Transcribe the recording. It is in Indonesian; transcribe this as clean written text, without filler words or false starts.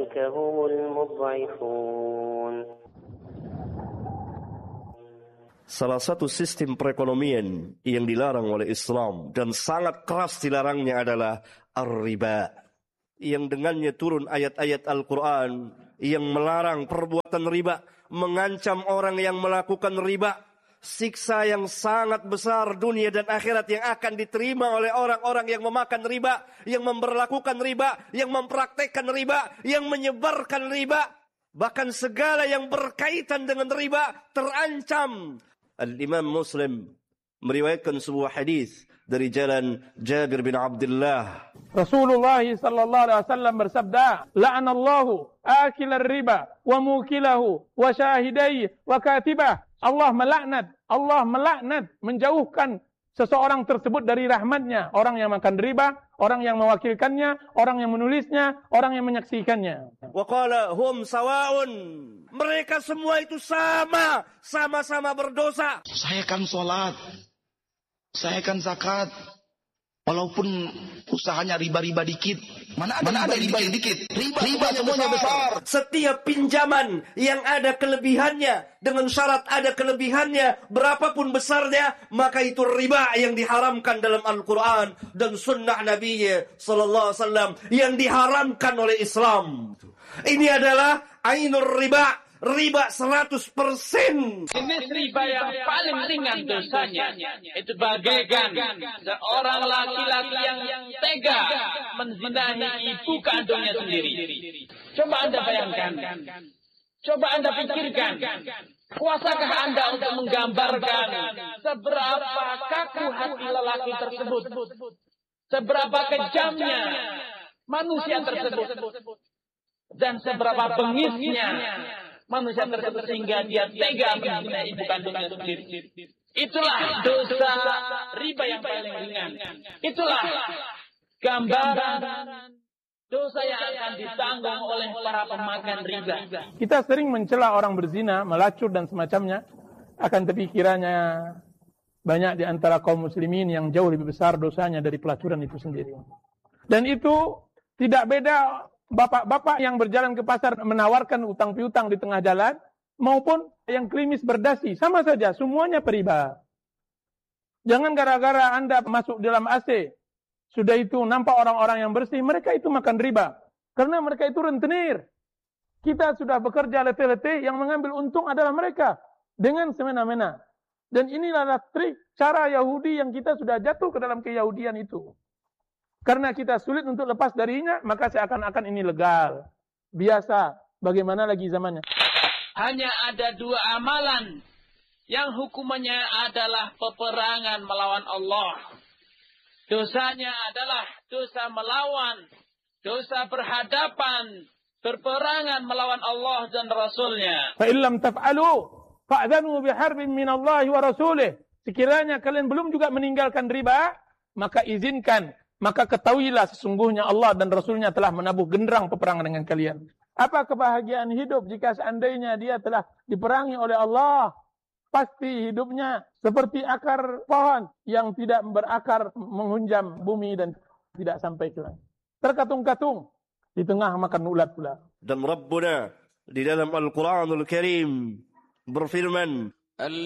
أولئك هم المضعفون. Salah satu sistem perekonomian yang dilarang oleh Islam dan sangat keras dilarangnya adalah ar-riba, yang dengannya turun ayat-ayat Al-Quran yang melarang perbuatan riba, mengancam orang yang melakukan riba, siksa yang sangat besar dunia dan akhirat yang akan diterima oleh orang-orang yang memakan riba, yang memperlakukan riba, yang mempraktekkan riba, yang menyebarkan riba. Bahkan segala yang berkaitan dengan riba terancam. Al-Imam Muslim meriwayatkan sebuah hadis dari jalan Jabir bin Abdullah. Rasulullah sallallahu alaihi wasallam bersabda, "La'anallahu akilar riba wa mukilahu wa syahidai wa katibah." Allah melaknat, menjauhkan seseorang tersebut dari rahmatnya. Orang yang makan riba, orang yang mewakilkannya, orang yang menulisnya, orang yang menyaksikannya. Wa qala hum sawa'un. Mereka semua itu sama-sama berdosa. Saya kan sholat, saya kan zakat, walaupun usahanya riba-riba dikit. Mana ada riba yang dikit? Riba semuanya besar. Setiap pinjaman yang ada kelebihannya, dengan syarat ada kelebihannya, berapapun besarnya, maka itu riba yang diharamkan dalam Al-Quran dan sunnah Nabi sallallahu alaihi wasallam yang diharamkan oleh Islam. Ini adalah ainur riba. Riba 100%. Jenis riba yang paling ringan dosanya itu bagaikan seorang laki-laki yang tega menzinahi ibu kandungnya sendiri. Coba Anda bayangkan, coba Anda pikirkan, kuasakah Anda untuk menggambarkan seberapa kaku hati lelaki tersebut, seberapa kejamnya manusia tersebut, dan seberapa bengisnya manusia tersebut sehingga dia tega menzina ibu kandungnya sendiri. Itulah dosa riba yang paling ringan. Itulah gambaran dosa yang akan ditanggung oleh para pemakan riba. Kita sering mencela orang berzina, melacur dan semacamnya. Akan tapi kiranya banyak di antara kaum muslimin yang jauh lebih besar dosanya dari pelacuran itu sendiri. Dan itu tidak beda bapak-bapak yang berjalan ke pasar menawarkan utang piutang di tengah jalan, maupun yang klimis berdasi, sama saja, semuanya periba. Jangan gara-gara Anda masuk dalam AC, sudah itu nampak orang-orang yang bersih, mereka itu makan riba. Karena mereka itu rentenir. Kita sudah bekerja letih-letih, yang mengambil untung adalah mereka. Dengan semena-mena. Dan inilah trik, cara Yahudi yang kita sudah jatuh ke dalam keyahudian itu. Karena kita sulit untuk lepas darinya, maka seakan-akan ini legal. Biasa. Bagaimana lagi zamannya? Hanya ada dua amalan yang hukumannya adalah peperangan melawan Allah. Dosanya adalah dosa melawan, dosa berhadapan, berperangan melawan Allah dan Rasulnya. Fa illam taf'alu fa'dhanu biharbin minallahi wa rasulih. Sekiranya kalian belum juga meninggalkan riba, maka izinkan. Maka ketahuilah sesungguhnya Allah dan Rasulnya telah menabuh genderang peperangan dengan kalian. Apa kebahagiaan hidup jika seandainya dia telah diperangi oleh Allah? Pasti hidupnya seperti akar pohon yang tidak berakar menghunjam bumi dan tidak sampai ke langit. Terkatung-katung di tengah makan ulat pula. Dan Rabbuna di dalam Al-Quranul Karim berfirman,